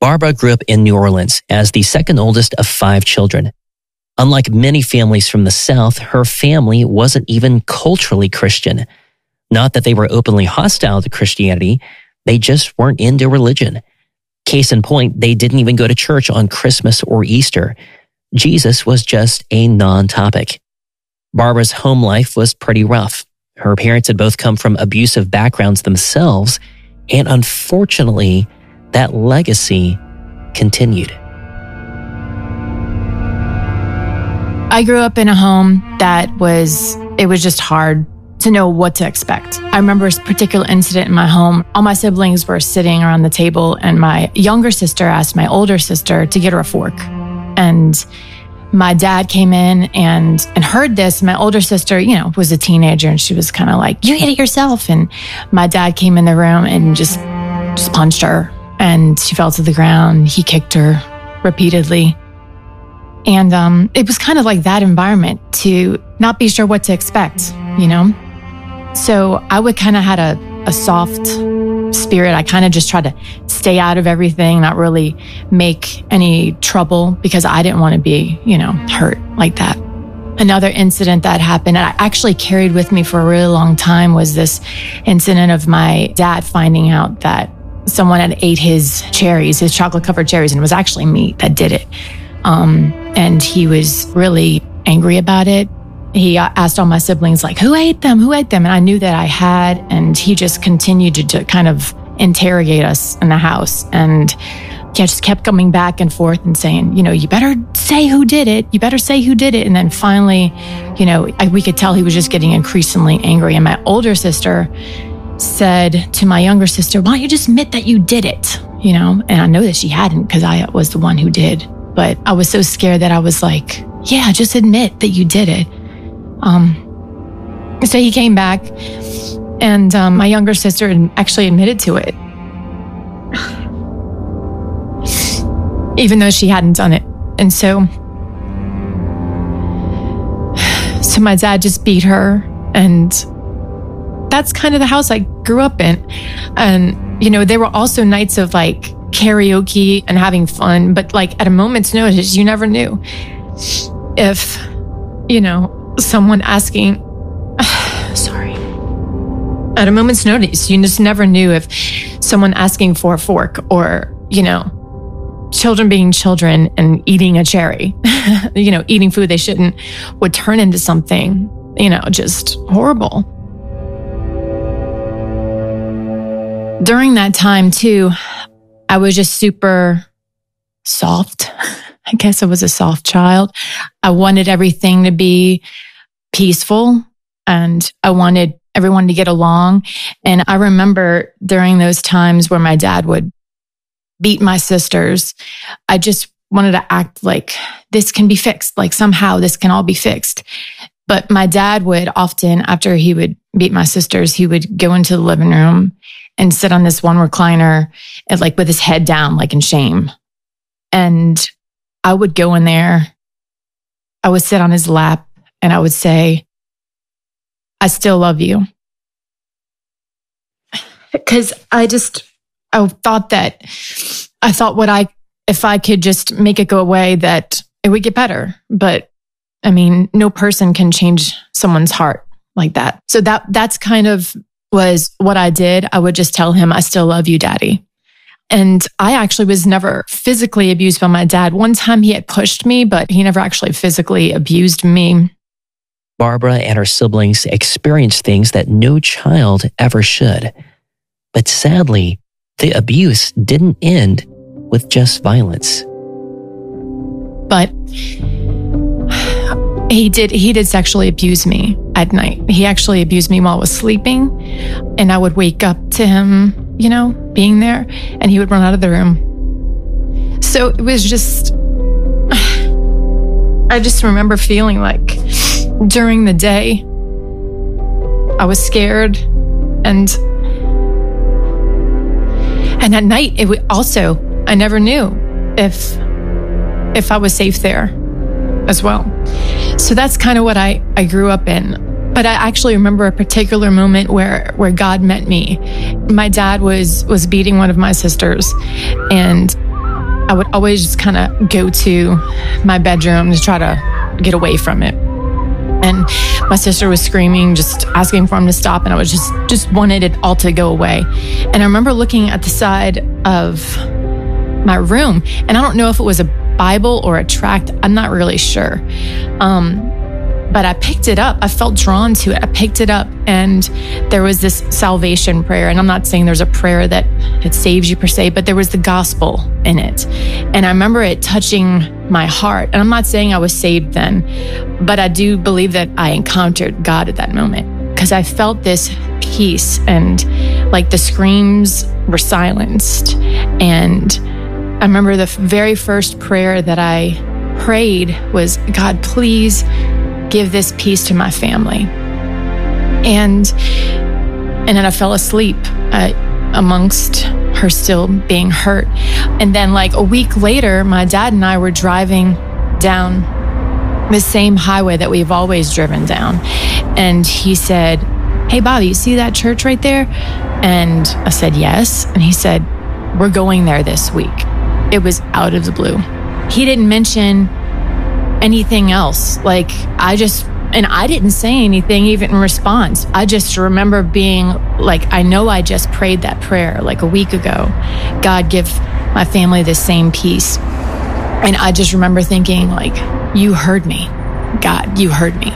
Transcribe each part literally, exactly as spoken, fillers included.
Barbara grew up in New Orleans as the second oldest of five children. Unlike many families from the South, her family wasn't even culturally Christian. Not that they were openly hostile to Christianity, they just weren't into religion. Case in point, they didn't even go to church on Christmas or Easter. Jesus was just a non-topic. Barbara's home life was pretty rough. Her parents had both come from abusive backgrounds themselves, and unfortunately, that legacy continued. I grew up in a home that was, it was just hard to know what to expect. I remember a particular incident in my home. All my siblings were sitting around the table, and my younger sister asked my older sister to get her a fork. And my dad came in and, and heard this. My older sister, you know, was a teenager, and she was kind of like, you hit it yourself. And my dad came in the room and just, just punched her, and she fell to the ground. He kicked her repeatedly. And um, it was kind of like that environment to not be sure what to expect, you know? So I would kind of had a, a soft spirit. I kind of just tried to stay out of everything, not really make any trouble, because I didn't want to be, you know, hurt like that. Another incident that happened, and I actually carried with me for a really long time, was this incident of my dad finding out that someone had ate his cherries, his chocolate-covered cherries, and it was actually me that did it. Um, and he was really angry about it. He asked all my siblings, like, who ate them? Who ate them? And I knew that I had, and he just continued to, to kind of interrogate us in the house. And he just kept coming back and forth and saying, you know, you better say who did it. You better say who did it. And then finally, you know, I, we could tell he was just getting increasingly angry. And my older sister said to my younger sister, why don't you just admit that you did it? You know, and I know that she hadn't, because I was the one who did. But I was so scared that I was like, yeah, just admit that you did it. Um, so he came back, and um, my younger sister actually admitted to it, even though she hadn't done it. And so, so my dad just beat her, and that's kind of the house I grew up in. And, you know, there were also nights of like karaoke and having fun, but like at a moment's notice, you never knew if, you know, someone asking, sorry, at a moment's notice, you just never knew if someone asking for a fork, or, you know, children being children and eating a cherry, you know, eating food they shouldn't, would turn into something, you know, just horrible. During that time too, I was just super soft. I guess I was a soft child. I wanted everything to be peaceful, and I wanted everyone to get along. And I remember during those times where my dad would beat my sisters, I just wanted to act like this can be fixed, like somehow this can all be fixed. But my dad would often, after he would beat my sisters, he would go into the living room and sit on this one recliner and like with his head down, like in shame. And I would go in there, I would sit on his lap, and I would say, I still love you. Because I just, I thought that, I thought what I, if I could just make it go away, that it would get better. But I mean, no person can change someone's heart like that. So that that's kind of was what I did. I would just tell him, I still love you, Daddy. And I actually was never physically abused by my dad. One time he had pushed me, but he never actually physically abused me. Barbara and her siblings experienced things that no child ever should. But sadly, the abuse didn't end with just violence. But he did, he did sexually abuse me at night. He actually abused me while I was sleeping, and I would wake up to him, you know, being there, and he would run out of the room. So it was just, I just remember feeling like during the day, I was scared, and and at night, it would also, I never knew if if I was safe there as well. So that's kind of what I, I grew up in. But I actually remember a particular moment where, where God met me. My dad was was beating one of my sisters, and I would always just kind of go to my bedroom to try to get away from it. And my sister was screaming, just asking for him to stop. And I was just, just wanted it all to go away. And I remember looking at the side of my room, and I don't know if it was a Bible or a tract. I'm not really sure. Um, but I picked it up. I felt drawn to it. I picked it up, and there was this salvation prayer. And I'm not saying there's a prayer that it saves you per se, but there was the gospel in it. And I remember it touching my heart. And I'm not saying I was saved then, but I do believe that I encountered God at that moment, because I felt this peace, and like the screams were silenced. And I remember the very first prayer that I prayed was, God, please give this peace to my family. And and then I fell asleep uh, amongst her still being hurt. And then like a week later, my dad and I were driving down the same highway that we've always driven down. And he said, hey, Bobby, you see that church right there? And I said, yes. And he said, we're going there this week. It was out of the blue. He didn't mention anything else. Like I just, and I didn't say anything even in response. I just remember being like, I know I just prayed that prayer like a week ago. God, give my family the same peace. And I just remember thinking like, you heard me. God, you heard me.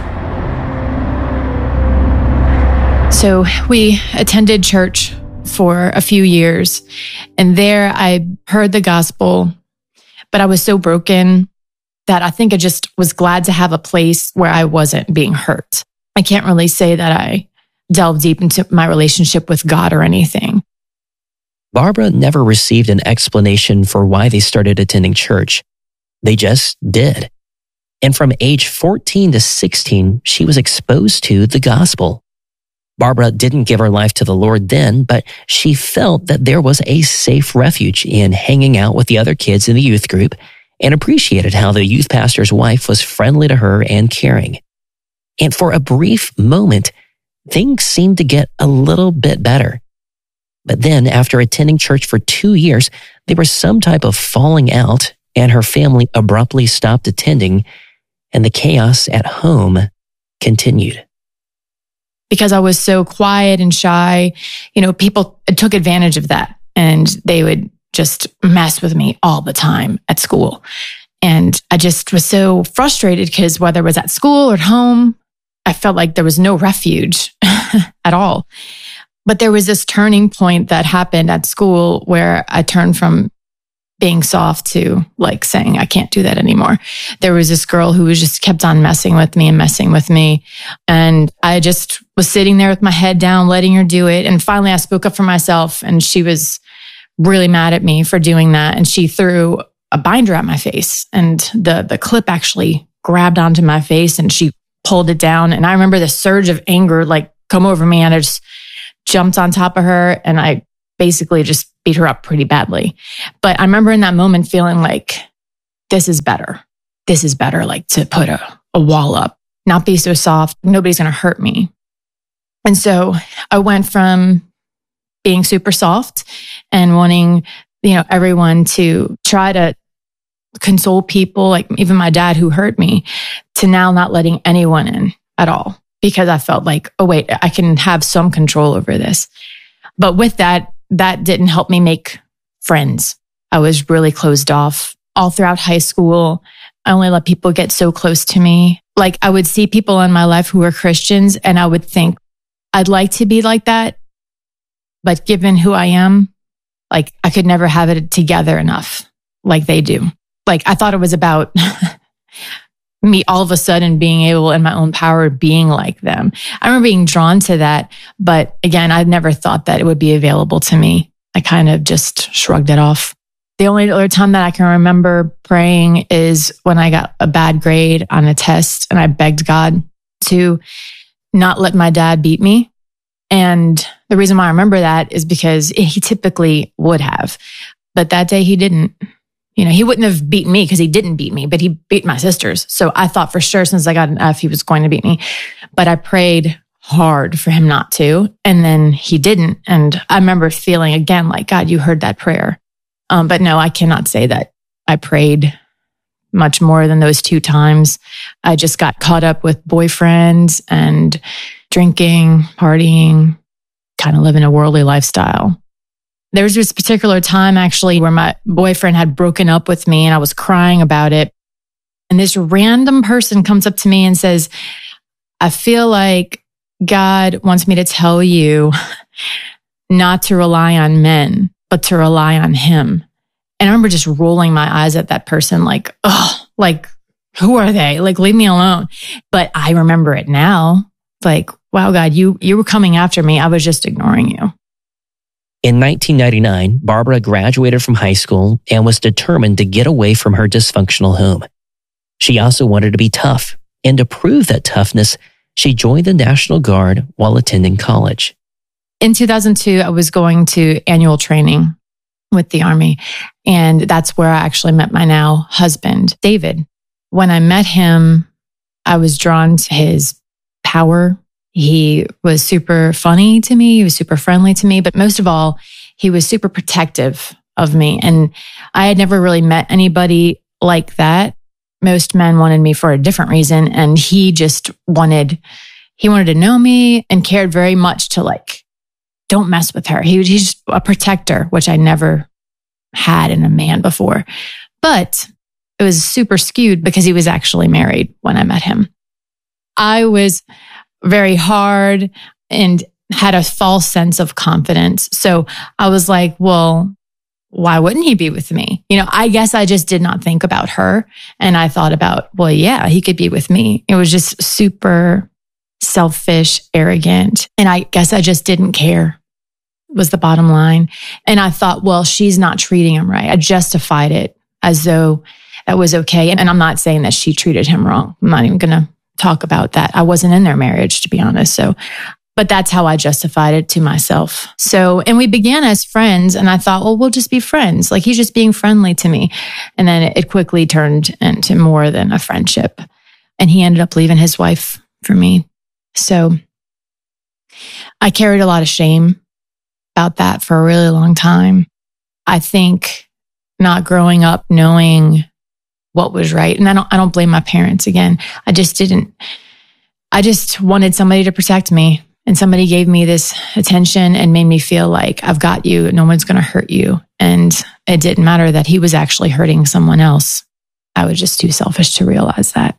So we attended church for a few years, and there I heard the gospel, but I was so broken that I think I just was glad to have a place where I wasn't being hurt. I can't really say that I delved deep into my relationship with God or anything. Barbara never received an explanation for why they started attending church. They just did. And from age fourteen to sixteen, she was exposed to the gospel. Barbara didn't give her life to the Lord then, but she felt that there was a safe refuge in hanging out with the other kids in the youth group, and appreciated how the youth pastor's wife was friendly to her and caring. And for a brief moment, things seemed to get a little bit better. But then, after attending church for two years, there was some type of falling out, and her family abruptly stopped attending, and the chaos at home continued. Because I was so quiet and shy, you know, people took advantage of that, and they would just mess with me all the time at school. And I just was so frustrated because whether it was at school or at home, I felt like there was no refuge at all. But there was this turning point that happened at school where I turned from being soft to like saying, I can't do that anymore. There was this girl who was just kept on messing with me and messing with me. And I just was sitting there with my head down, letting her do it. And finally I spoke up for myself, and she was really mad at me for doing that. And she threw a binder at my face, and the, the clip actually grabbed onto my face, and she pulled it down. And I remember the surge of anger like come over me, and I just jumped on top of her, and I basically just beat her up pretty badly. But I remember in that moment feeling like, this is better. This is better, like to put a, a wall up, not be so soft. Nobody's going to hurt me. And so I went from being super soft and wanting, you know, everyone to try to console people, like even my dad who hurt me, to now not letting anyone in at all, because I felt like, oh wait, I can have some control over this. But with that, that didn't help me make friends. I was really closed off all throughout high school. I only let people get so close to me. Like I would see people in my life who were Christians, and I would think, I'd like to be like that. But given who I am, like I could never have it together enough like they do. Like I thought it was about me all of a sudden being able in my own power, being like them. I remember being drawn to that. But again, I never thought that it would be available to me. I kind of just shrugged it off. The only other time that I can remember praying is when I got a bad grade on a test, and I begged God to not let my dad beat me. And the reason why I remember that is because he typically would have, but that day he didn't. You know, he wouldn't have beaten me because he didn't beat me, but he beat my sisters. So I thought for sure since I got an F, he was going to beat me. But I prayed hard for him not to, and then he didn't. And I remember feeling again like, God, you heard that prayer. Um, but no, I cannot say that I prayed much more than those two times. I just got caught up with boyfriends and drinking, partying, kind of living a worldly lifestyle. There was this particular time actually where my boyfriend had broken up with me and I was crying about it. And this random person comes up to me and says, I feel like God wants me to tell you not to rely on men, but to rely on him. And I remember just rolling my eyes at that person like, oh, like, who are they? Like, leave me alone. But I remember it now. Like, wow, God, you, you were coming after me. I was just ignoring you. In nineteen ninety-nine, Barbara graduated from high school and was determined to get away from her dysfunctional home. She also wanted to be tough, and to prove that toughness, she joined the National Guard while attending college. In two thousand two, I was going to annual training with the Army, and that's where I actually met my now husband, David. When I met him, I was drawn to his power. He was super funny to me. He was super friendly to me. But most of all, he was super protective of me. And I had never really met anybody like that. Most men wanted me for a different reason. And he just wanted, he wanted to know me and cared very much to like, don't mess with her. He was he's just a protector, which I never had in a man before. But it was super skewed because he was actually married when I met him. I was very hard and had a false sense of confidence. So I was like, well, why wouldn't he be with me? You know, I guess I just did not think about her. And I thought about, well, yeah, he could be with me. It was just super selfish, arrogant. And I guess I just didn't care, was the bottom line. And I thought, well, she's not treating him right. I justified it as though that was okay. And I'm not saying that she treated him wrong. I'm not even going to talk about that. I wasn't in their marriage, to be honest. So, but that's how I justified it to myself. So, and we began as friends and I thought, well, we'll just be friends. Like he's just being friendly to me. And then it quickly turned into more than a friendship. And he ended up leaving his wife for me. So I carried a lot of shame about that for a really long time. I think not growing up knowing what was right. And I don't, I don't blame my parents again. I just didn't, I just wanted somebody to protect me. And somebody gave me this attention and made me feel like I've got you. No one's going to hurt you. And it didn't matter that he was actually hurting someone else. I was just too selfish to realize that.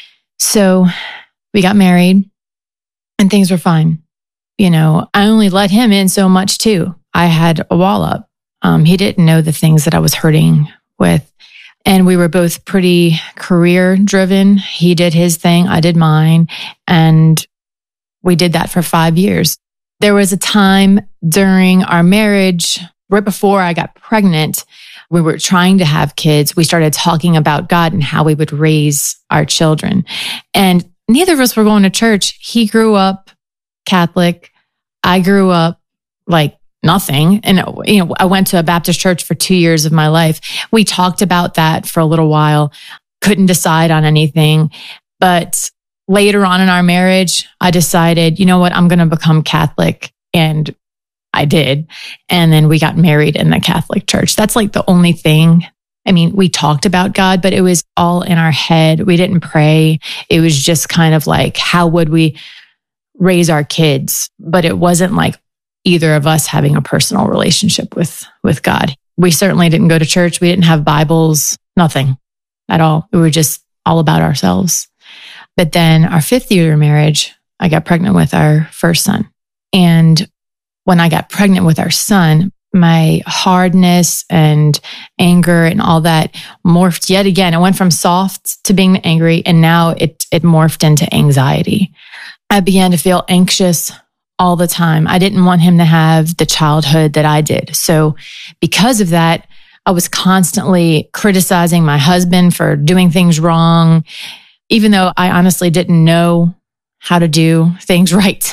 So we got married and things were fine. You know, I only let him in so much too. I had a wall up. Um, he didn't know the things that I was hurting with. And we were both pretty career driven. He did his thing. I did mine. And we did that for five years. There was a time during our marriage, right before I got pregnant, we were trying to have kids. We started talking about God and how we would raise our children. And neither of us were going to church. He grew up Catholic. I grew up like nothing. And, you know, I went to a Baptist church for two years of my life. We talked about that for a little while, couldn't decide on anything. But later on in our marriage, I decided, you know what, I'm going to become Catholic. And I did. And then we got married in the Catholic church. That's like the only thing. I mean, we talked about God, but it was all in our head. We didn't pray. It was just kind of like, how would we raise our kids? But it wasn't like either of us having a personal relationship with, with God. We certainly didn't go to church. We didn't have Bibles, nothing at all. We were just all about ourselves. But then our fifth year of marriage, I got pregnant with our first son. And when I got pregnant with our son, my hardness and anger and all that morphed yet again. It went from soft to being angry, and now it, it morphed into anxiety. I began to feel anxious all the time. I didn't want him to have the childhood that I did. So because of that, I was constantly criticizing my husband for doing things wrong, even though I honestly didn't know how to do things right.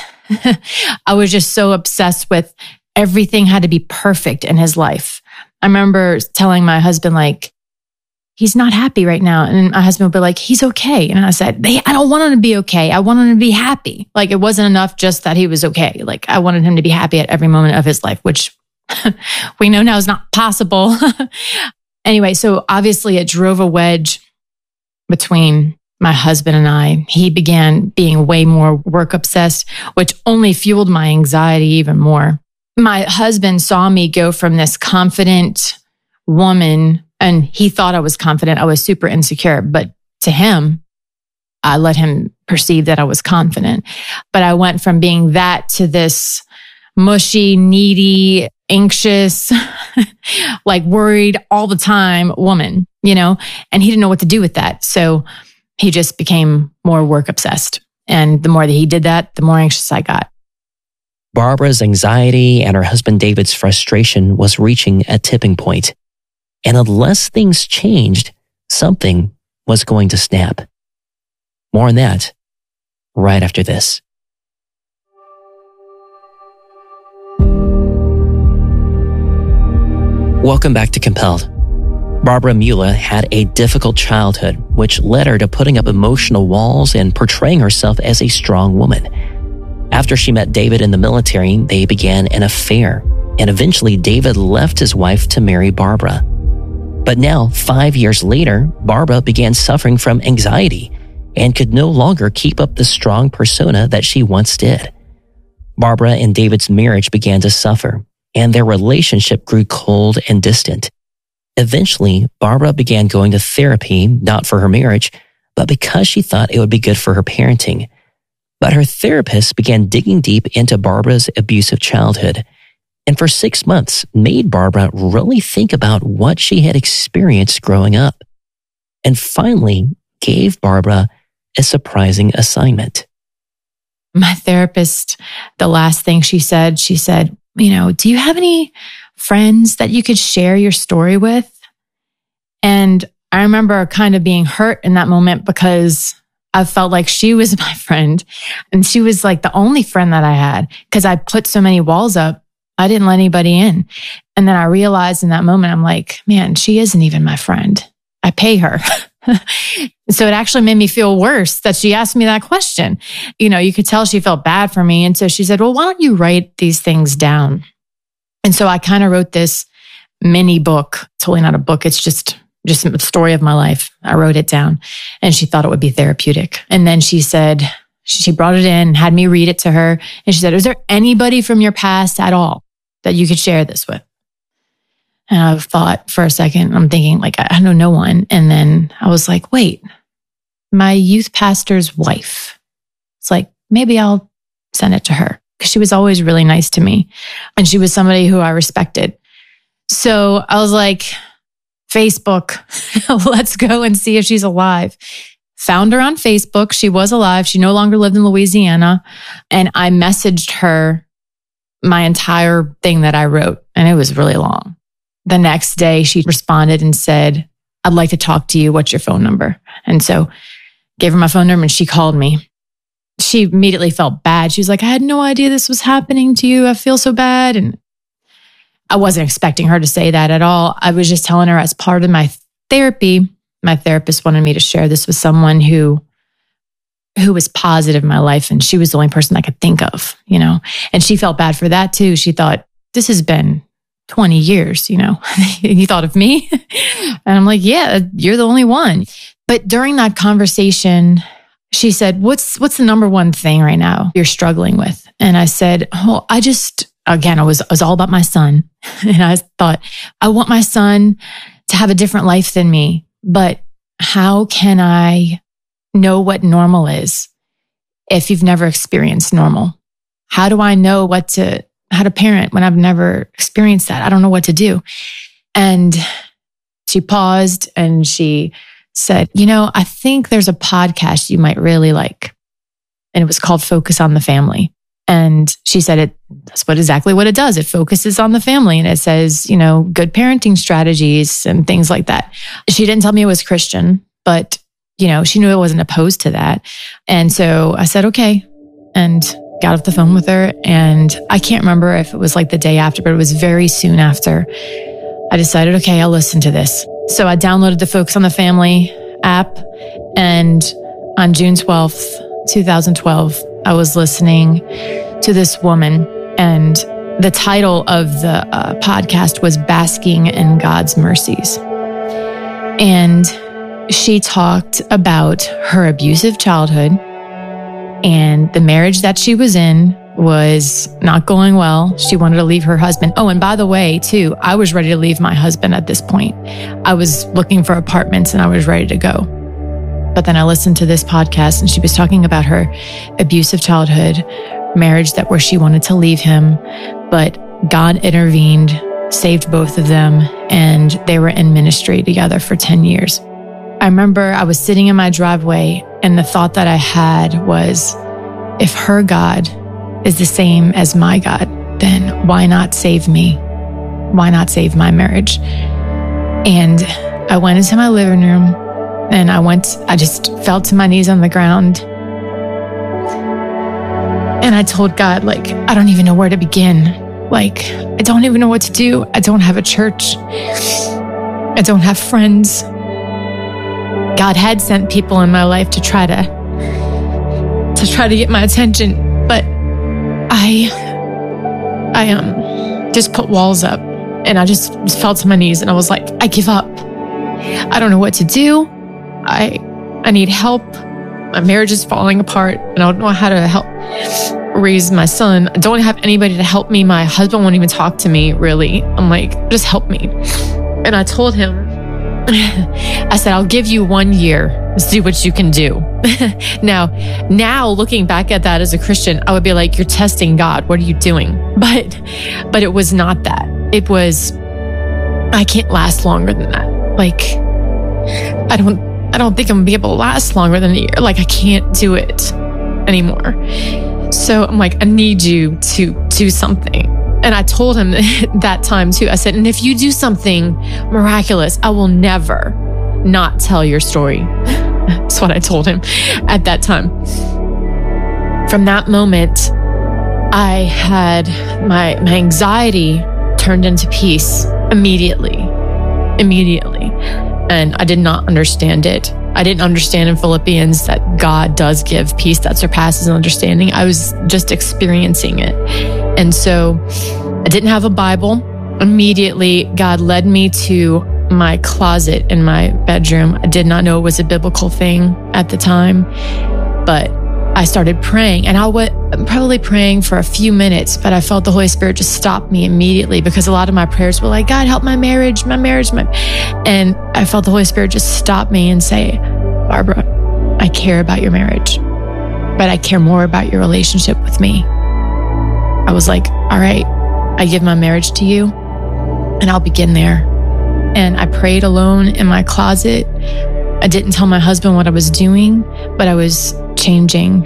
I was just so obsessed with everything had to be perfect in his life. I remember telling my husband, like, he's not happy right now. And my husband would be like, he's okay. And I said, hey, I don't want him to be okay. I want him to be happy. Like, it wasn't enough just that he was okay. Like, I wanted him to be happy at every moment of his life, which we know now is not possible. Anyway, so obviously it drove a wedge between my husband and I. He began being way more work obsessed, which only fueled my anxiety even more. My husband saw me go from this confident woman, and he thought I was confident. I was super insecure, but to him, I let him perceive that I was confident. But I went from being that to this mushy, needy, anxious, like worried all the time woman, you know, and he didn't know what to do with that. So he just became more work obsessed. And the more that he did that, the more anxious I got. Barbara's anxiety and her husband David's frustration was reaching a tipping point. And unless things changed, something was going to snap. More on that right after this. Welcome back to Compelled. Barbara Mula had a difficult childhood, which led her to putting up emotional walls and portraying herself as a strong woman. After she met David in the military, they began an affair, and eventually David left his wife to marry Barbara. But now, five years later, Barbara began suffering from anxiety and could no longer keep up the strong persona that she once did. Barbara and David's marriage began to suffer, and their relationship grew cold and distant. Eventually, Barbara began going to therapy, not for her marriage, but because she thought it would be good for her parenting. But her therapist began digging deep into Barbara's abusive childhood, and for six months made Barbara really think about what she had experienced growing up, and finally gave Barbara a surprising assignment. My therapist, the last thing she said, she said, you know, do you have any friends that you could share your story with? And I remember kind of being hurt in that moment because I felt like she was my friend and she was like the only friend that I had because I put so many walls up. I didn't let anybody in. And then I realized in that moment, I'm like, man, she isn't even my friend. I pay her. So it actually made me feel worse that she asked me that question. You know, you could tell she felt bad for me. And so she said, well, why don't you write these things down? And so I kind of wrote this mini book. Totally not a book. It's just, just a story of my life. I wrote it down and she thought it would be therapeutic. And then she said, she brought it in, had me read it to her. And she said, is there anybody from your past at all that you could share this with? And I thought for a second, I'm thinking like, I know no one. And then I was like, wait, my youth pastor's wife. It's like, maybe I'll send it to her because she was always really nice to me. And she was somebody who I respected. So I was like, Facebook, let's go and see if she's alive. Found her on Facebook. She was alive. She no longer lived in Louisiana. And I messaged her my entire thing that I wrote. And it was really long. The next day, she responded and said, I'd like to talk to you. What's your phone number? And so gave her my phone number and she called me. She immediately felt bad. She was like, I had no idea this was happening to you. I feel so bad. And I wasn't expecting her to say that at all. I was just telling her as part of my therapy, my therapist wanted me to share this with someone who, who was positive in my life. And she was the only person I could think of, you know, and she felt bad for that too. She thought, this has been twenty years, you know, you thought of me. And I'm like, yeah, you're the only one. But during that conversation, she said, what's, what's the number one thing right now you're struggling with? And I said, oh, I just, again, I was, I was all about my son. And I thought, I want my son to have a different life than me, but how can I know what normal is if you've never experienced normal? How do I know what to, how to parent when I've never experienced that? I don't know what to do. And she paused and she said, you know, I think there's a podcast you might really like. And it was called Focus on the Family. And she said, it, that's what exactly what it does. It focuses on the family and it says, you know, good parenting strategies and things like that. She didn't tell me it was Christian, but, you know, she knew I wasn't opposed to that. And so I said, okay. And got off the phone with her. And I can't remember if it was like the day after, but it was very soon after. I decided, okay, I'll listen to this. So I downloaded the Focus on the Family app. And on June twelfth, twenty twelve, I was listening to this woman. And the title of the uh, podcast was Basking in God's Mercies. And she talked about her abusive childhood and the marriage that she was in was not going well. She wanted to leave her husband. Oh, and by the way, too, I was ready to leave my husband at this point. I was looking for apartments and I was ready to go. But then I listened to this podcast and she was talking about her abusive childhood, marriage that where she wanted to leave him, but God intervened, saved both of them, and they were in ministry together for ten years. I remember I was sitting in my driveway and the thought that I had was, if her God is the same as my God, then why not save me? Why not save my marriage? And I went into my living room and I went, I just fell to my knees on the ground. And I told God, like, I don't even know where to begin. Like, I don't even know what to do. I don't have a church. I don't have friends. God had sent people in my life to try to, to try to get my attention, but I, I um just put walls up, and I just fell to my knees, and I was like, I give up. I don't know what to do. I, I need help. My marriage is falling apart, and I don't know how to help raise my son. I don't have anybody to help me. My husband won't even talk to me, really. I'm like, just help me. And I told him, I said, I'll give you one year. See what you can do. now, now looking back at that as a Christian, I would be like, you're testing God. What are you doing? But, but it was not that. It was, I can't last longer than that. Like, I don't, I don't think I'm gonna be able to last longer than a year. Like, I can't do it anymore. So I'm like, I need you to do something. And I told him that time too. I said, and if you do something miraculous, I will never not tell your story. That's what I told him at that time. From that moment, I had my, my anxiety turned into peace immediately, immediately. And I did not understand it. I didn't understand in Philippians that God does give peace that surpasses understanding. I was just experiencing it. And so I didn't have a Bible. Immediately, God led me to my closet in my bedroom. I did not know it was a biblical thing at the time, but I started praying, and I was probably praying for a few minutes, but I felt the Holy Spirit just stop me immediately, because a lot of my prayers were like, God, help my marriage, my marriage, my, and I felt the Holy Spirit just stop me and say, Barbara, I care about your marriage, but I care more about your relationship with me. I was like, all right, I give my marriage to you, and I'll begin there. And I prayed alone in my closet. I didn't tell my husband what I was doing, but I was changing.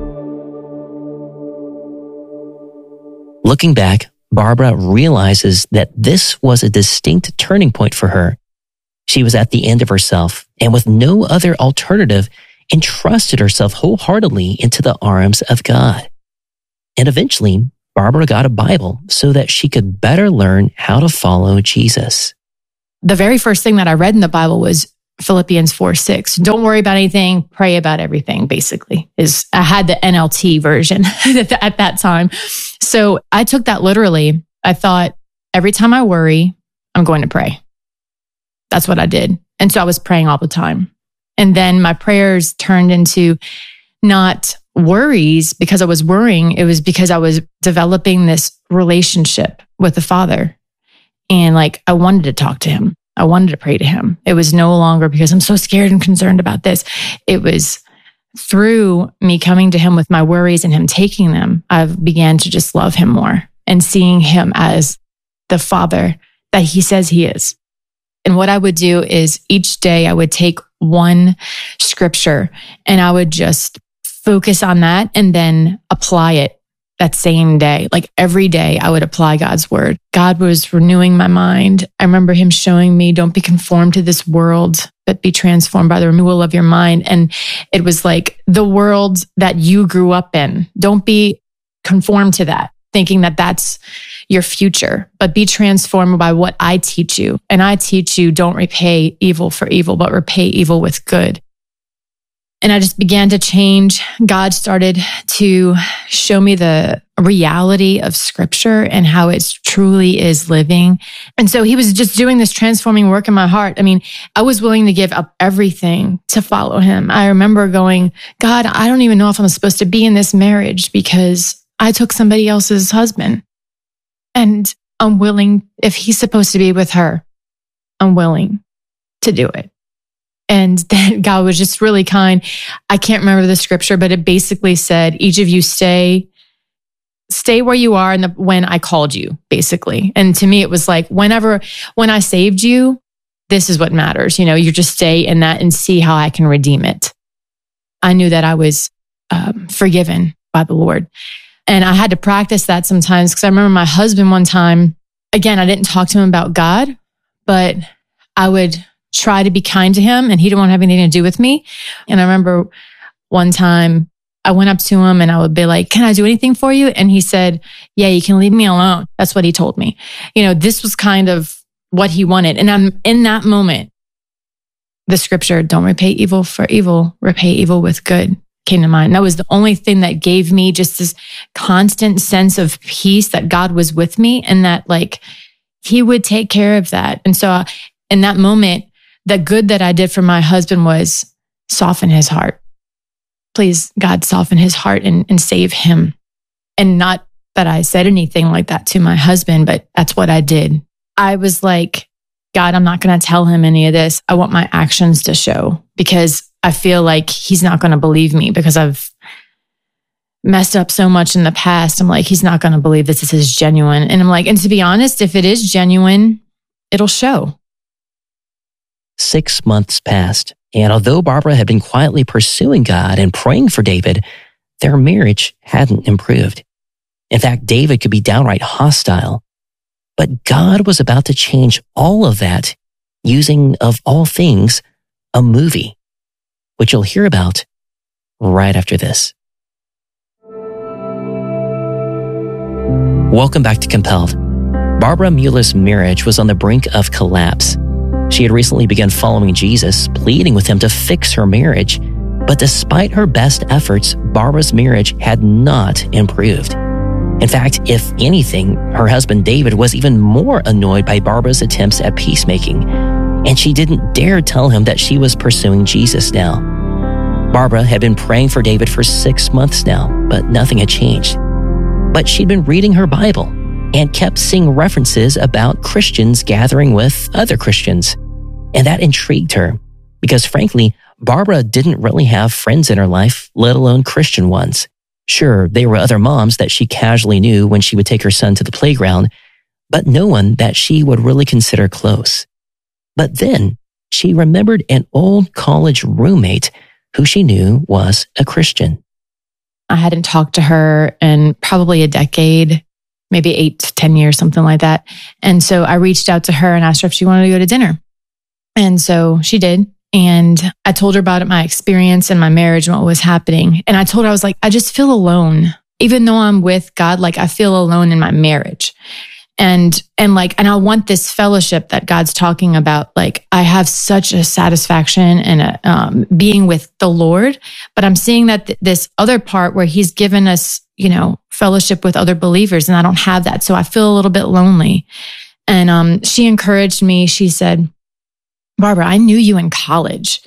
Looking back, Barbara realizes that this was a distinct turning point for her. She was at the end of herself, and with no other alternative, entrusted herself wholeheartedly into the arms of God. And eventually, Barbara got a Bible so that she could better learn how to follow Jesus. The very first thing that I read in the Bible was Philippians four six. Don't worry about anything, pray about everything, basically. Is I had the N L T version at that time. So I took that literally. I thought, every time I worry, I'm going to pray. That's what I did. And so I was praying all the time. And then my prayers turned into not worries because I was worrying. It was because I was developing this relationship with the Father. And like, I wanted to talk to him. I wanted to pray to him. It was no longer because I'm so scared and concerned about this. It was through me coming to him with my worries and him taking them, I began to just love him more and seeing him as the Father that he says he is. And what I would do is each day I would take one scripture and I would just focus on that and then apply it that same day. Like every day I would apply God's word. God was renewing my mind. I remember him showing me, don't be conformed to this world, but be transformed by the renewal of your mind. And it was like the world that you grew up in. Don't be conformed to that, thinking that that's your future, but be transformed by what I teach you. And I teach you, don't repay evil for evil, but repay evil with good. And I just began to change. God started to show me the reality of scripture and how it truly is living. And so he was just doing this transforming work in my heart. I mean, I was willing to give up everything to follow him. I remember going, God, I don't even know if I'm supposed to be in this marriage because I took somebody else's husband. And I'm willing, if he's supposed to be with her, I'm willing to do it. And then God was just really kind. I can't remember the scripture, but it basically said, each of you stay, stay where you are in the, when I called you, basically. And to me, it was like, whenever, when I saved you, this is what matters. You know, you just stay in that and see how I can redeem it. I knew that I was um, forgiven by the Lord. And I had to practice that sometimes because I remember my husband one time, again, I didn't talk to him about God, but I would try to be kind to him and he didn't want to have anything to do with me. And I remember one time I went up to him and I would be like, can I do anything for you? And he said, yeah, you can leave me alone. That's what he told me. You know, this was kind of what he wanted. And I'm in that moment, the scripture, don't repay evil for evil, repay evil with good, came to mind. That was the only thing that gave me just this constant sense of peace that God was with me and that like he would take care of that. And so in that moment, the good that I did for my husband was soften his heart. Please, God, soften his heart and, and save him. And not that I said anything like that to my husband, but that's what I did. I was like, God, I'm not going to tell him any of this. I want my actions to show because I feel like he's not going to believe me because I've messed up so much in the past. I'm like, he's not going to believe this, this is genuine. And I'm like, and to be honest, if it is genuine, it'll show. Six months passed, and although Barbara had been quietly pursuing God and praying for David, their marriage hadn't improved. In fact, David could be downright hostile. But God was about to change all of that using, of all things, a movie, which you'll hear about right after this. Welcome back to Compelled. Barbara Mueller's marriage was on the brink of collapse. She had recently begun following Jesus, pleading with him to fix her marriage. But despite her best efforts, Barbara's marriage had not improved. In fact, if anything, her husband David was even more annoyed by Barbara's attempts at peacemaking, and she didn't dare tell him that she was pursuing Jesus now. Barbara had been praying for David for six months now, but nothing had changed. But she'd been reading her Bible and kept seeing references about Christians gathering with other Christians. And that intrigued her because, frankly, Barbara didn't really have friends in her life, let alone Christian ones. Sure, there were other moms that she casually knew when she would take her son to the playground, but no one that she would really consider close. But then she remembered an old college roommate who she knew was a Christian. I hadn't talked to her in probably a decade, maybe eight to ten years, something like that. And so I reached out to her and asked her if she wanted to go to dinner. And so she did. And I told her about it, my experience and my marriage and what was happening. And I told her, I was like, I just feel alone. Even though I'm with God, like I feel alone in my marriage. And, and like, and I want this fellowship that God's talking about. Like I have such a satisfaction and a, um, being with the Lord, but I'm seeing that th- this other part where he's given us, you know, fellowship with other believers and I don't have that. So I feel a little bit lonely. And, um, she encouraged me. She said, Barbara, I knew you in college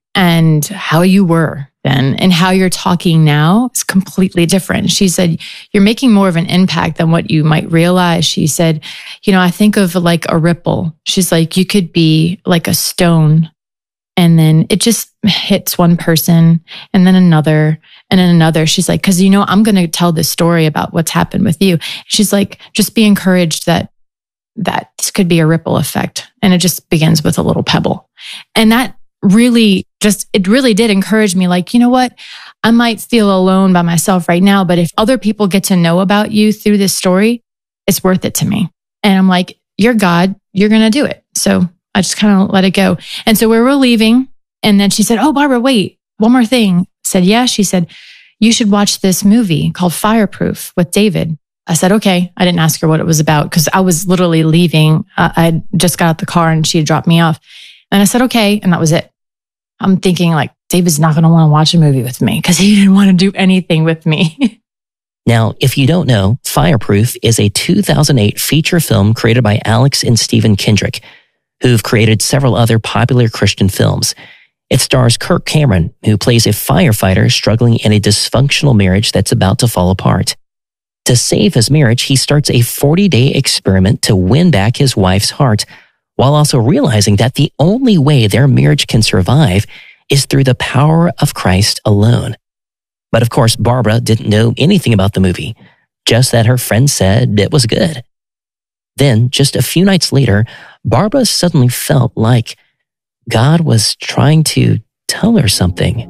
and how you were then and how you're talking now is completely different. She said, you're making more of an impact than what you might realize. She said, you know, I think of like a ripple. She's like, you could be like a stone and then it just hits one person and then another and then another. She's like, cause you know, I'm going to tell this story about what's happened with you. She's like, just be encouraged that that this could be a ripple effect. And it just begins with a little pebble. And that really just, it really did encourage me. Like, you know what? I might feel alone by myself right now, but if other people get to know about you through this story, it's worth it to me. And I'm like, you're God, you're going to do it. So I just kind of let it go. And so we were leaving. And then she said, oh, Barbara, wait, one more thing. I said, yeah. She said, you should watch this movie called Fireproof with David. I said, okay. I didn't ask her what it was about because I was literally leaving. Uh, I just got out the car and she had dropped me off. And I said, okay. And that was it. I'm thinking like David's not going to want to watch a movie with me because he didn't want to do anything with me. Now, if you don't know, Fireproof is a two thousand eight feature film created by Alex and Stephen Kendrick, who've created several other popular Christian films. It stars Kirk Cameron, who plays a firefighter struggling in a dysfunctional marriage that's about to fall apart. To save his marriage, he starts a forty-day experiment to win back his wife's heart, while also realizing that the only way their marriage can survive is through the power of Christ alone. But of course, Barbara didn't know anything about the movie, just that her friend said it was good. Then, just a few nights later, Barbara suddenly felt like God was trying to tell her something.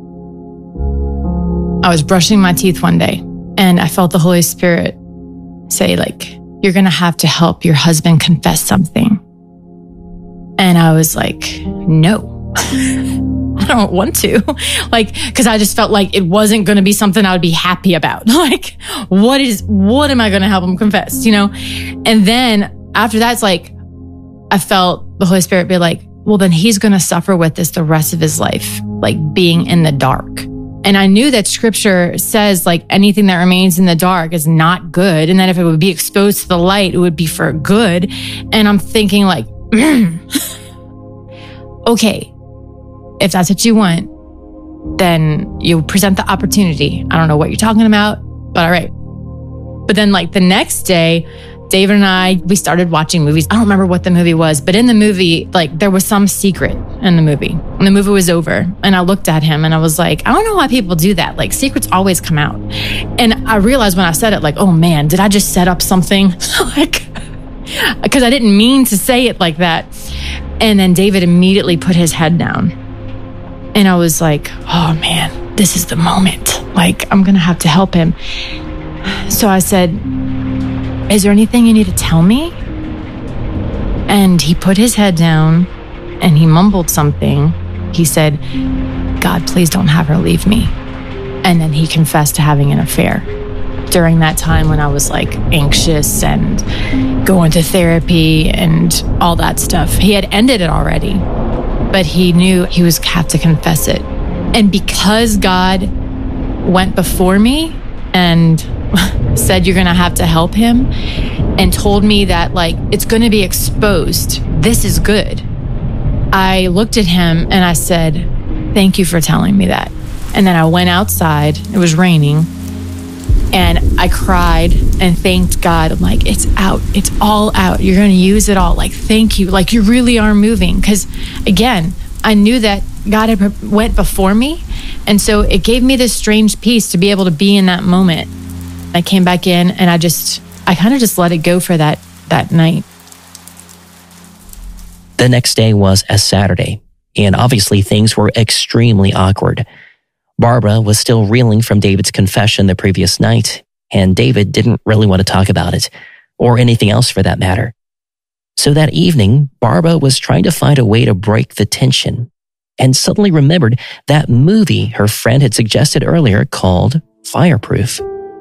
I was brushing my teeth one day, and I felt the Holy Spirit say, like, you're going to have to help your husband confess something. And I was like, no, I don't want to. Like, because I just felt like it wasn't going to be something I would be happy about. Like, what is, what am I going to help him confess, you know? And then after that, it's like, I felt the Holy Spirit be like, well, then he's going to suffer with this the rest of his life, like being in the dark. And I knew that scripture says like anything that remains in the dark is not good. And that if it would be exposed to the light, it would be for good. And I'm thinking like, okay, if that's what you want, then you present the opportunity. I don't know what you're talking about, but all right. But then like the next day, David and I, we started watching movies. I don't remember what the movie was, but in the movie, like there was some secret in the movie. And the movie was over. And I looked at him and I was like, I don't know why people do that. Like secrets always come out. And I realized when I said it, like, oh man, did I just set up something? Like, because I didn't mean to say it like that. And then David immediately put his head down. And I was like, oh man, this is the moment. Like, I'm going to have to help him. So I said, is there anything you need to tell me? And he put his head down and he mumbled something. He said, God, please don't have her leave me. And then he confessed to having an affair. During that time when I was like anxious and going to therapy and all that stuff, he had ended it already, but he knew he was have to confess it. And because God went before me and said, you're going to have to help him, and told me that like, it's going to be exposed. This is good. I looked at him and I said, thank you for telling me that. And then I went outside. It was raining. And I cried and thanked God. I'm like, it's out. It's all out. You're going to use it all. Like, thank you. Like, you really are moving. Because again, I knew that God had went before me. And so it gave me this strange peace to be able to be in that moment. I came back in and I just, I kind of just let it go for that, that night. The next day was a Saturday, and obviously things were extremely awkward. Barbara was still reeling from David's confession the previous night, and David didn't really want to talk about it, or anything else for that matter. So that evening, Barbara was trying to find a way to break the tension, and suddenly remembered that movie her friend had suggested earlier called Fireproof.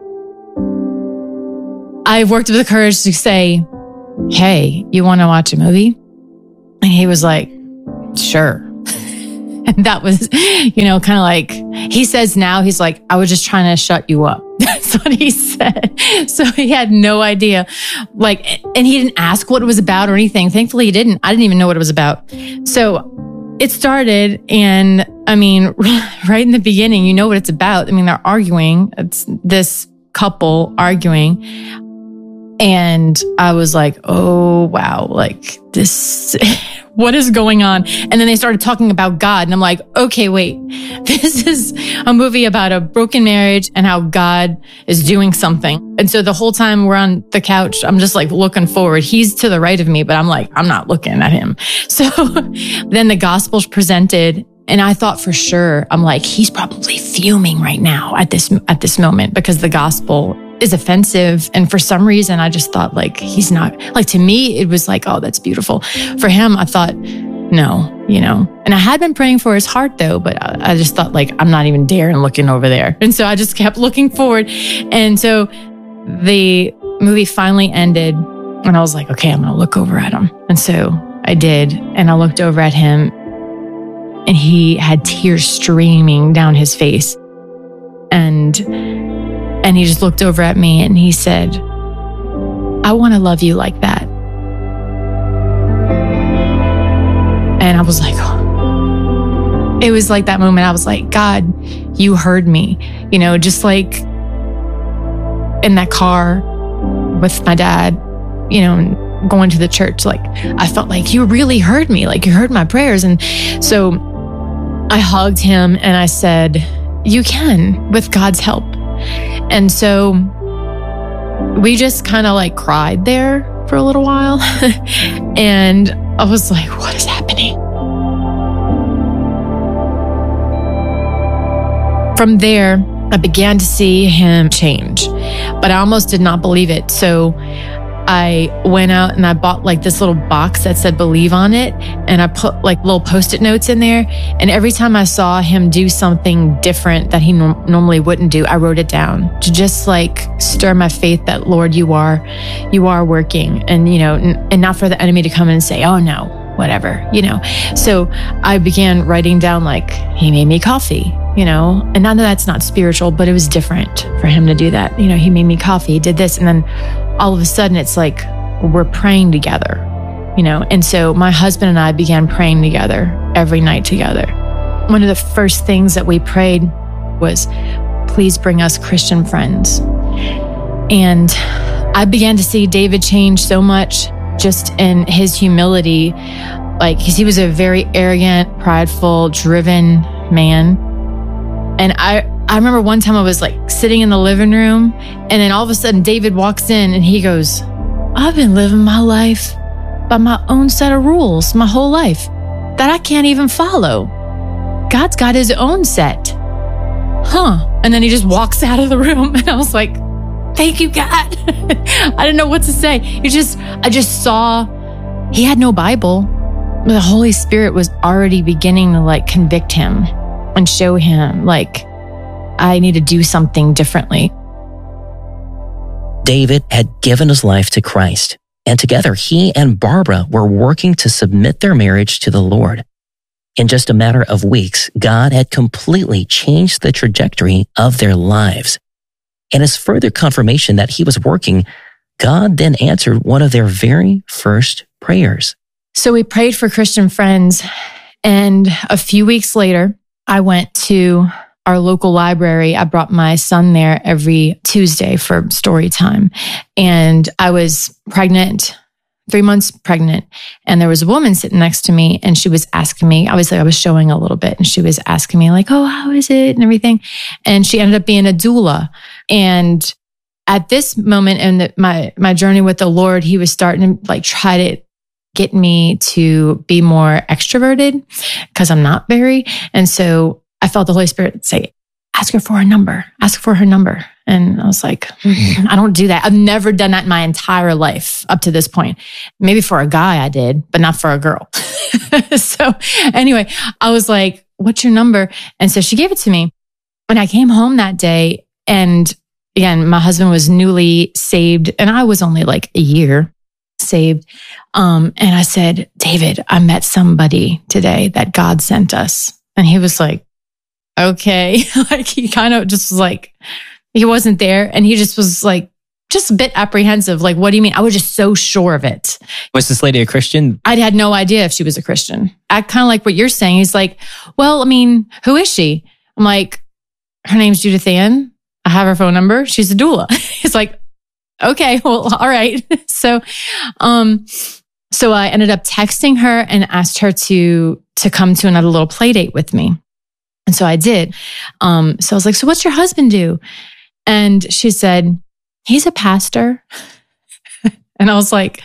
I worked with the courage to say, hey, you want to watch a movie? And he was like, sure. And that was, you know, kind of like, he says now, he's like, I was just trying to shut you up. That's what he said. So he had no idea. Like, and he didn't ask what it was about or anything. Thankfully, he didn't. I didn't even know what it was about. So it started. And I mean, right in the beginning, you know what it's about. I mean, they're arguing. It's this couple arguing. And I was like, oh, wow, like this, what is going on? And then they started talking about God. And I'm like, okay, wait, this is a movie about a broken marriage and how God is doing something. And so the whole time we're on the couch, I'm just like looking forward. He's to the right of me, but I'm like, I'm not looking at him. So then the gospel's presented. And I thought for sure, I'm like, he's probably fuming right now at this, at this moment because the gospel is offensive. And for some reason, I just thought like, he's not, like to me, it was like, oh, that's beautiful. For him, I thought, no, you know, and I had been praying for his heart though, but I, I just thought like, I'm not even daring looking over there. And so I just kept looking forward. And so the movie finally ended and I was like, okay, I'm going to look over at him. And so I did. And I looked over at him and he had tears streaming down his face. And, and he just looked over at me and he said, I want to love you like that. And I was like, oh. It was like that moment. I was like, God, you heard me, you know, just like in that car with my dad, you know, going to the church. Like, I felt like you really heard me, like you heard my prayers. And so I hugged him and I said, you can with God's help. And so we just kind of like cried there for a little while. And I was like, what is happening? From there, I began to see him change, but I almost did not believe it. So I went out and I bought like this little box that said believe on it. And I put like little post-it notes in there. And every time I saw him do something different that he no- normally wouldn't do, I wrote it down to just like stir my faith that, Lord, you are, you are working. And, you know, n- and not for the enemy to come in and say, oh no, whatever, you know. So I began writing down like, he made me coffee, you know, and none of that's not spiritual, but it was different for him to do that. You know, he made me coffee, he did this. And then all of a sudden it's like, we're praying together, you know? And so my husband and I began praying together every night together. One of the first things that we prayed was, please bring us Christian friends. And I began to see David change so much just in his humility. Like, because he was a very arrogant, prideful, driven man. And I, I remember one time I was like sitting in the living room and then all of a sudden David walks in and he goes, I've been living my life by my own set of rules my whole life that I can't even follow. God's got his own set. Huh. And then he just walks out of the room and I was like, thank you, God. I didn't know what to say. It just, I just saw he had no Bible. The Holy Spirit was already beginning to like convict him and show him like, I need to do something differently. David had given his life to Christ, and together he and Barbara were working to submit their marriage to the Lord. In just a matter of weeks, God had completely changed the trajectory of their lives. And as further confirmation that he was working, God then answered one of their very first prayers. So we prayed for Christian friends, and a few weeks later, I went to our local library. I brought my son there every Tuesday for story time. And I was pregnant, three months pregnant. And there was a woman sitting next to me and she was asking me, obviously I was showing a little bit and she was asking me like, oh, how is it and everything. And she ended up being a doula. And at this moment in the, my, my journey with the Lord, he was starting to like try to get me to be more extroverted because I'm not very. And so I felt the Holy Spirit say, ask her for her number, ask for her number. And I was like, mm, I don't do that. I've never done that in my entire life up to this point. Maybe for a guy I did, but not for a girl. So anyway, I was like, what's your number? And so she gave it to me. And I came home that day and again, my husband was newly saved and I was only like a year saved. Um, and I said, David, I met somebody today that God sent us. And he was like, okay. Like he kind of just was like, he wasn't there. And he just was like, just a bit apprehensive. Like, what do you mean? I was just so sure of it. Was this lady a Christian? I had no idea if she was a Christian. I kind of like what you're saying. He's like, well, I mean, who is she? I'm like, her name's Judith Ann. I have her phone number. She's a doula. He's like, okay, well, all right. So, um, so I ended up texting her and asked her to, to come to another little play date with me. And so I did. Um, so I was like, so what's your husband do? And she said, he's a pastor. And I was like,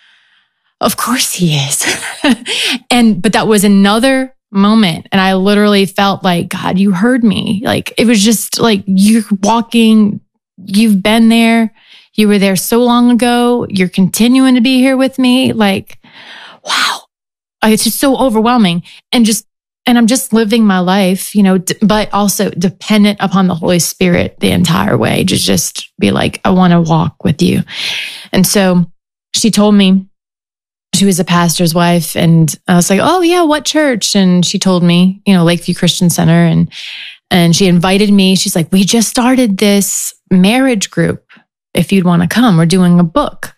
of course he is. And, but that was another moment. And I literally felt like, God, you heard me. Like, it was just like, you're walking, you've been there. You were there so long ago. You're continuing to be here with me. Like, wow. It's just so overwhelming. And just, and I'm just living my life, you know, d- but also dependent upon the Holy Spirit the entire way to just be like, I want to walk with you. And so she told me she was a pastor's wife. And I was like, oh yeah, what church? And she told me, you know, Lakeview Christian Center. And, and she invited me. She's like, we just started this marriage group. If you'd want to come, we're doing a book.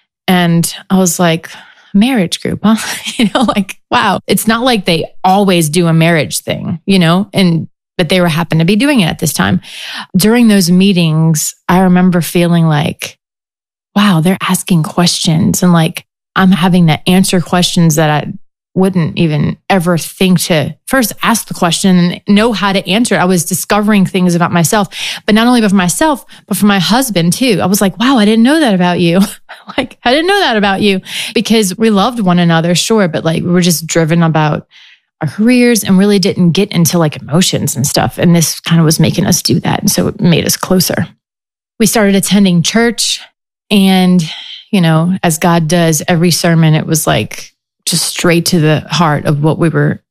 And I was like, marriage group, huh? You know, like, wow. It's not like they always do a marriage thing, you know, and, but they were happened to be doing it at this time. During those meetings, I remember feeling like, wow, they're asking questions, and like, I'm having to answer questions that I wouldn't even ever think to first ask the question and know how to answer it. I was discovering things about myself, but not only about myself, but for my husband too. I was like, wow, I didn't know that about you. Like, I didn't know that about you, because we loved one another, sure, but like we were just driven about our careers and really didn't get into like emotions and stuff. And this kind of was making us do that. And so it made us closer. We started attending church, and, you know, as God does, every sermon, it was like just straight to the heart of what we were,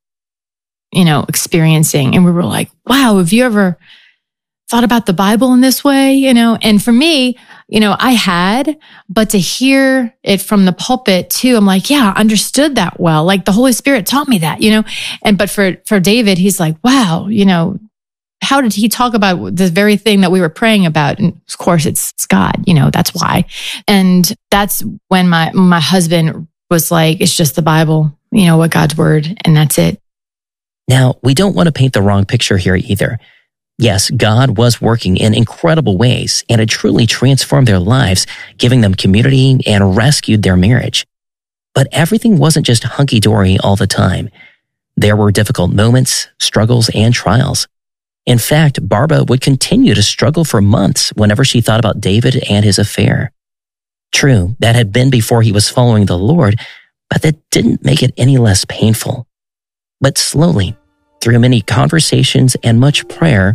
you know, experiencing. And we were like, wow, have you ever thought about the Bible in this way? You know, and for me, you know, I had, but to hear it from the pulpit too, I'm like, yeah, I understood that well. Like the Holy Spirit taught me that, you know, and, but for, for David, he's like, wow, you know, how did he talk about the very thing that we were praying about? And of course, it's, it's God, you know, that's why. And that's when my, my husband was like, it's just the Bible, you know, what God's word, and that's it. Now, we don't want to paint the wrong picture here either. Yes, God was working in incredible ways, and it truly transformed their lives, giving them community and rescued their marriage. But everything wasn't just hunky-dory all the time. There were difficult moments, struggles, and trials. In fact, Barbara would continue to struggle for months whenever she thought about David and his affair. True, that had been before he was following the Lord, but that didn't make it any less painful. But slowly, through many conversations and much prayer,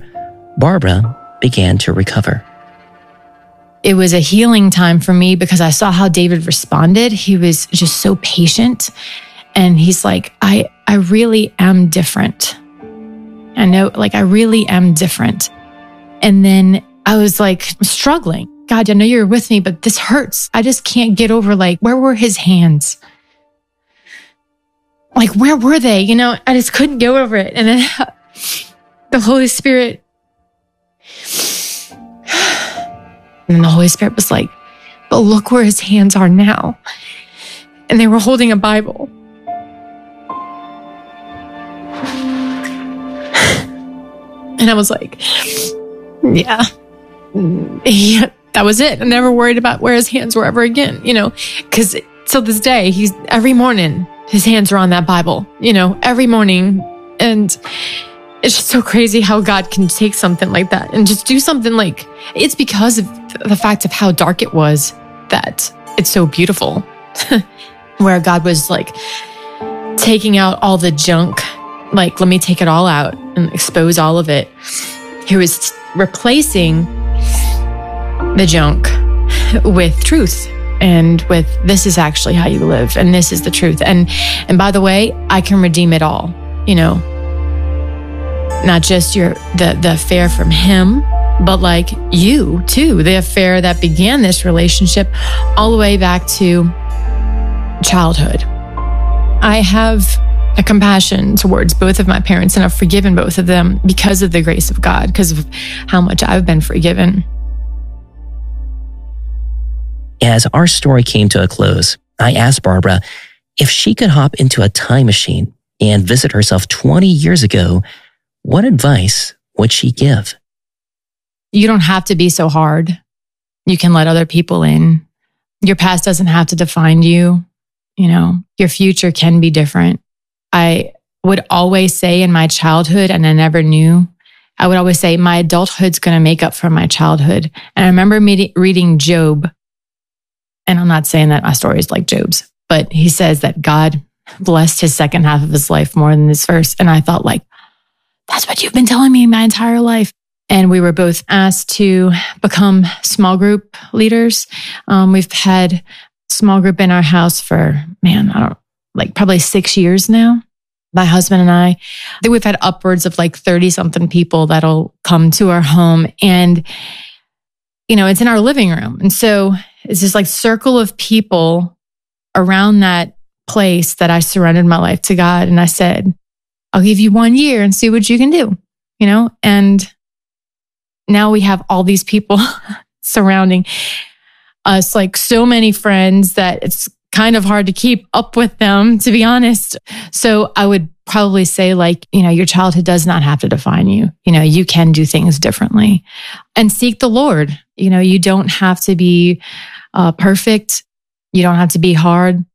Barbara began to recover. It was a healing time for me because I saw how David responded. He was just so patient. And he's like, I, I really am different. I know, like, I really am different. And then I was like struggling. God, I know you're with me, but this hurts. I just can't get over, like, where were his hands? Like, where were they? You know, I just couldn't get over it. And then the Holy Spirit, and then the Holy Spirit was like, but look where his hands are now. And they were holding a Bible. And I was like, yeah, yeah, that was it. I never worried about where his hands were ever again, you know, because till this day, he's every morning, his hands are on that Bible, you know, every morning. And it's just so crazy how God can take something like that and just do something like, it's because of the fact of how dark it was that it's so beautiful, where God was like taking out all the junk. Like, let me take it all out and expose all of it. He was replacing the junk with truth and with, this is actually how you live, and this is the truth. And and by the way, I can redeem it all, you know, not just your the, the affair from him, but like you too, the affair that began this relationship all the way back to childhood. I have a compassion towards both of my parents, and I've forgiven both of them because of the grace of God, because of how much I've been forgiven. As our story came to a close, I asked Barbara if she could hop into a time machine and visit herself twenty years ago, what advice would she give? You don't have to be so hard. You can let other people in. Your past doesn't have to define you. You know, your future can be different. I would always say in my childhood, and I never knew, I would always say my adulthood's going to make up for my childhood. And I remember me- reading Job, and I'm not saying that my story is like Job's, but he says that God blessed his second half of his life more than this first. And I thought, like, that's what you've been telling me my entire life. And we were both asked to become small group leaders. Um, we've had small group in our house for, man, I don't like probably six years now. My husband and I, I think we've had upwards of like thirty something people that'll come to our home, and, you know, it's in our living room. And so it's this like circle of people around that place that I surrendered my life to God and I said, I'll give you one year and see what you can do, you know? And now we have all these people surrounding us, like so many friends that it's kind of hard to keep up with them, to be honest. So I would probably say, like, you know, your childhood does not have to define you. You know, you can do things differently and seek the Lord. You know, you don't have to be uh, perfect. You don't have to be hard.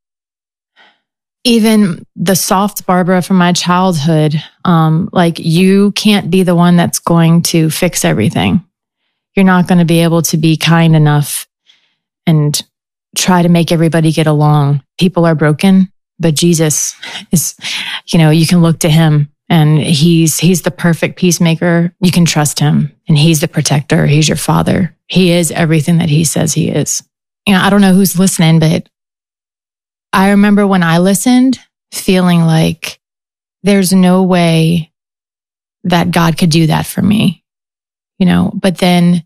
Even the soft Barbara from my childhood, um, like you can't be the one that's going to fix everything. You're not going to be able to be kind enough and try to make everybody get along. People are broken, but Jesus is, you know, you can look to him and he's, he's the perfect peacemaker. You can trust him and he's the protector. He's your father. He is everything that he says he is. You know, I don't know who's listening, but I remember when I listened feeling like there's no way that God could do that for me, you know, but then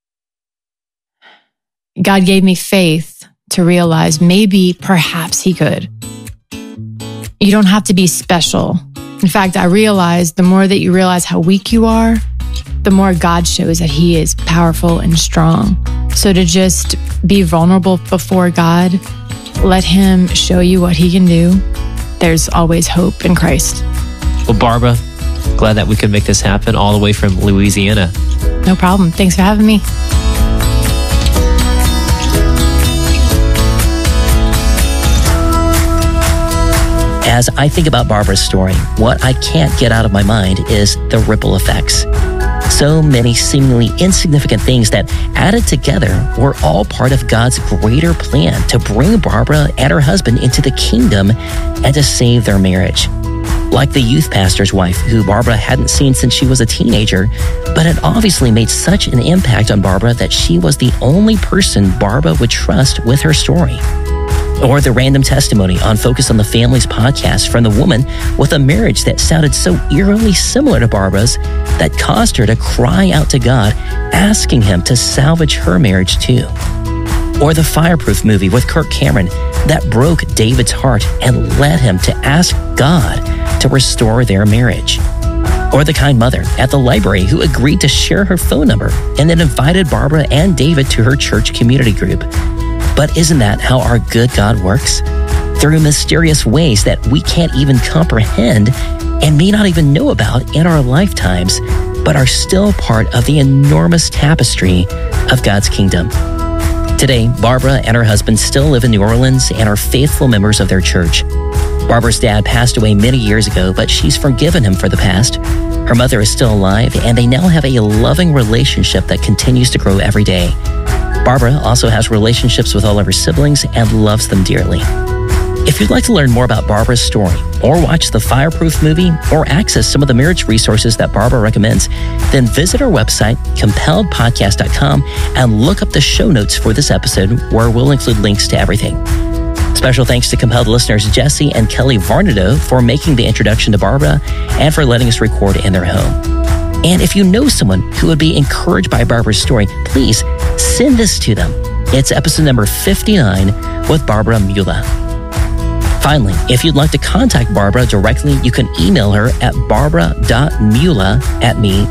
God gave me faith to realize maybe, perhaps he could. You don't have to be special. In fact, I realized the more that you realize how weak you are, the more God shows that he is powerful and strong. So to just be vulnerable before God, let him show you what he can do. There's always hope in Christ. Well, Barbara, glad that we could make this happen all the way from Louisiana. No problem. Thanks for having me. As I think about Barbara's story, what I can't get out of my mind is the ripple effects. So many seemingly insignificant things that added together were all part of God's greater plan to bring Barbara and her husband into the kingdom and to save their marriage. Like the youth pastor's wife, who Barbara hadn't seen since she was a teenager, but had obviously made such an impact on Barbara that she was the only person Barbara would trust with her story. Or the random testimony on Focus on the Family's podcast from the woman with a marriage that sounded so eerily similar to Barbara's that caused her to cry out to God, asking him to salvage her marriage too. Or the Fireproof movie with Kirk Cameron that broke David's heart and led him to ask God to restore their marriage. Or the kind mother at the library who agreed to share her phone number and then invited Barbara and David to her church community group. But isn't that how our good God works? Through mysterious ways that we can't even comprehend and may not even know about in our lifetimes, but are still part of the enormous tapestry of God's kingdom. Today, Barbara and her husband still live in New Orleans and are faithful members of their church. Barbara's dad passed away many years ago, but she's forgiven him for the past. Her mother is still alive, and they now have a loving relationship that continues to grow every day. Barbara also has relationships with all of her siblings and loves them dearly. If you'd like to learn more about Barbara's story, or watch the Fireproof movie, or access some of the marriage resources that Barbara recommends, then visit our website, compelled podcast dot com, and look up the show notes for this episode, where we'll include links to everything. Special thanks to Compelled listeners Jesse and Kelly Varnado for making the introduction to Barbara and for letting us record in their home. And if you know someone who would be encouraged by Barbara's story, please send this to them. It's episode number fifty-nine with Barbara Mula. Finally, if you'd like to contact Barbara directly, you can email her at barbara dot mula at me